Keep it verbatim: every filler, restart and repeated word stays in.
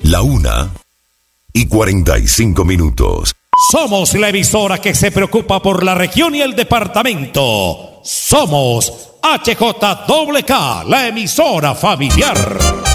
La una y cuarenta y cinco minutos. Somos la emisora que se preocupa por la región y el departamento. Somos H J K K, la emisora familiar.